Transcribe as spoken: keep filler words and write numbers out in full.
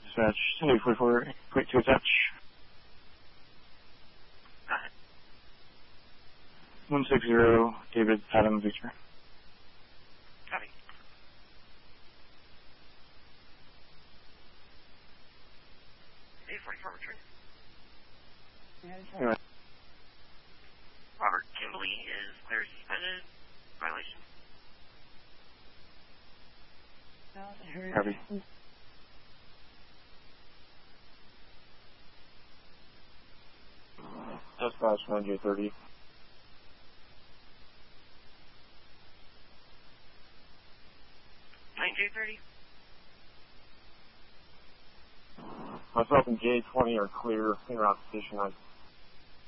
Dispatch, ten forty-four, quick to attach. one six zero, David, Adam, Victor. Copy. eight forty-four, return. Anyway. Robert Kimberly is clear suspended. Violation. Copy. Dispatch nine J thirty. nine J thirty. Myself and J twenty are clear in route station. I